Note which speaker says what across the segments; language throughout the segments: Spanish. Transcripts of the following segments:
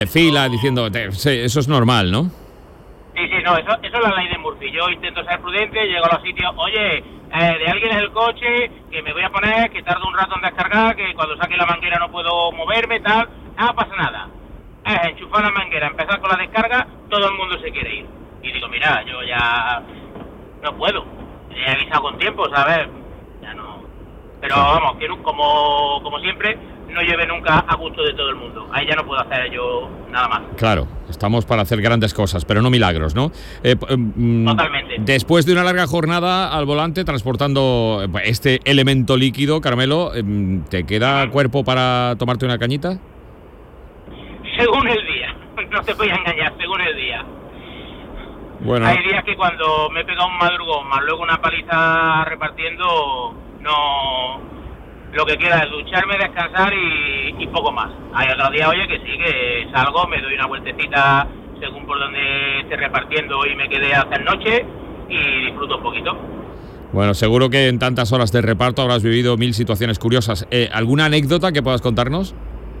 Speaker 1: fila diciendo, sí, eso es normal, ¿no?
Speaker 2: Sí, no, eso es la ley de Murphy. Yo intento ser prudente, llego a los sitios, oye, de alguien es el coche, que me voy a poner, que tardo un rato en descargar, que cuando saque la manguera no puedo moverme, tal, no pasa nada. Enchufar la manguera, empezar con la descarga, todo el mundo se quiere ir. Y digo, mira, yo ya no puedo, he avisado con tiempo, ¿sabes? Ya no. Pero vamos, que como siempre, no lleve nunca a gusto de todo el mundo. Ahí ya no puedo hacer yo nada más.
Speaker 1: Claro, estamos para hacer grandes cosas, pero no milagros, ¿no?
Speaker 2: Totalmente.
Speaker 1: Después de una larga jornada al volante transportando este elemento líquido, Carmelo, ¿te queda cuerpo para tomarte una cañita?
Speaker 2: Según el día, no te voy a engañar, según el día.
Speaker 1: Bueno.
Speaker 2: Hay días que cuando me he pegado un madrugón, más luego una paliza repartiendo, no... Lo que queda es ducharme, descansar y poco más. Hay otros días, oye, que sí, que salgo, me doy una vueltecita según por donde esté repartiendo y me quedé a hacer noche y disfruto un poquito.
Speaker 1: Bueno, seguro que en tantas horas de reparto habrás vivido 1000 situaciones curiosas. ¿Alguna anécdota que puedas contarnos?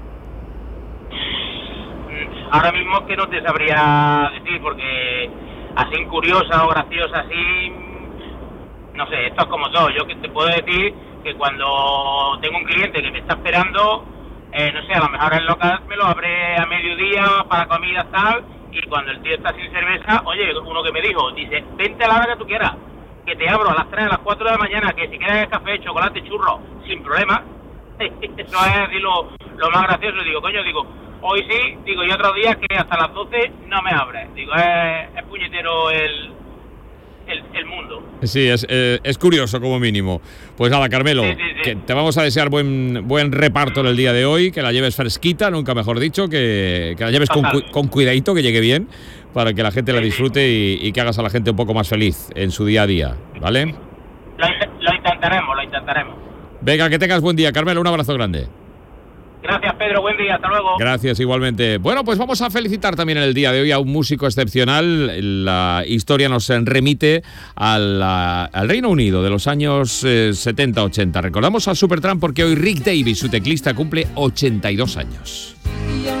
Speaker 2: Ahora mismo es que no te sabría decir, porque así curiosa o graciosa, así... No sé, esto es como todo. Yo que te puedo decir que cuando tengo un cliente que me está esperando, no sé, a lo mejor el local me lo abre a mediodía para comida tal, y cuando el tío está sin cerveza, oye, uno que me dijo, dice, vente a la hora que tú quieras, que te abro a las 3, a las 4 de la mañana, que si quieres café, chocolate, churro, sin problema. Eso es así lo más gracioso. Digo, coño, hoy sí, y otros días que hasta las 12 no me abre. Digo, es puñetero el mundo.
Speaker 1: Sí, es curioso como mínimo. Pues nada, Carmelo,
Speaker 2: sí.
Speaker 1: Que te vamos a desear buen reparto en el día de hoy, que la lleves fresquita, nunca mejor dicho, que la lleves con cuidadito, que llegue bien, para que la gente la disfrute y que hagas a la gente un poco más feliz en su día a día, ¿vale?
Speaker 2: Lo intentaremos.
Speaker 1: Venga, que tengas buen día, Carmelo, un abrazo grande.
Speaker 2: Gracias, Pedro, buen día, hasta luego.
Speaker 1: Gracias, igualmente. Bueno, pues vamos a felicitar también en el día de hoy a un músico excepcional. La historia nos remite al Reino Unido de los años 70-80. Recordamos a Supertramp porque hoy Rick Davies, su teclista, cumple 82 años.